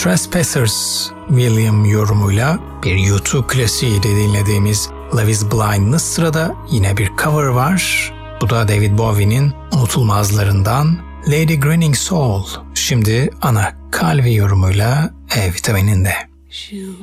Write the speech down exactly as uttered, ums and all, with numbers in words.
Trespassers William yorumuyla bir YouTube klasiği de dinlediğimiz Love is Blind'ın sırada yine bir cover var. Bu da David Bowie'nin unutulmazlarından Lady Grinning Soul. Şimdi Ana Calvi yorumuyla E vitamininde. Shoot